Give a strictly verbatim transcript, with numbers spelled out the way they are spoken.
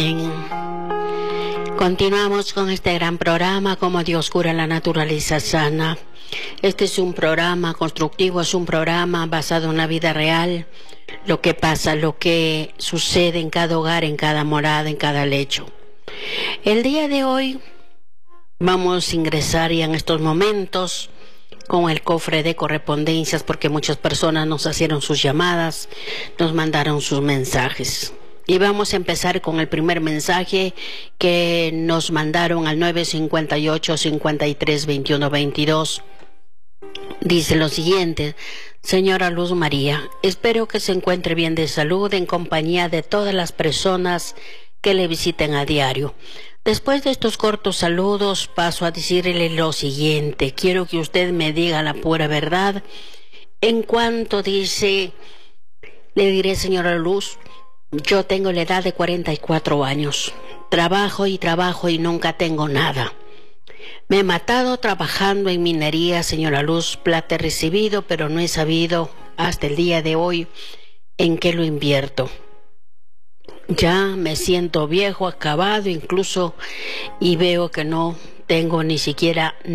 Continuamos con este gran programa, Cómo Dios cura la naturaleza sana. Este es un programa constructivo, es un programa basado en la vida real, lo que pasa, lo que sucede en cada hogar, en cada morada, en cada lecho. El día de hoy vamos a ingresar ya en estos momentos con el cofre de correspondencias, porque muchas personas nos hicieron sus llamadas, nos mandaron sus mensajes. Y vamos a empezar con el primer mensaje que nos mandaron al nueve cinco ocho, cinco tres, veintiuno veintidós. Dice lo siguiente: señora Luz María, espero que se encuentre bien de salud en compañía de todas las personas que le visiten a diario. Después de estos cortos saludos paso a decirle lo siguiente. Quiero que usted me diga la pura verdad. En cuanto dice, le diré, señora Luz, yo tengo la edad de cuarenta y cuatro años. Trabajo y trabajo y nunca tengo nada. Me he matado trabajando en minería, señora Luz. Plata he recibido, pero no he sabido hasta el día de hoy en qué lo invierto. Ya me siento viejo, acabado incluso, y veo que no tengo ni siquiera